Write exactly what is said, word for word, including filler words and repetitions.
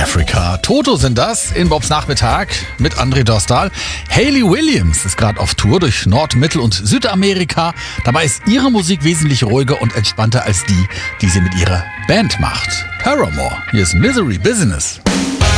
Africa. Toto sind das in Bobs Nachmittag mit André Dostal. Hayley Williams ist gerade auf Tour durch Nord-, Mittel- und Südamerika. Dabei ist ihre Musik wesentlich ruhiger und entspannter als die, die sie mit ihrer Band macht. Paramore, hier ist Misery Business.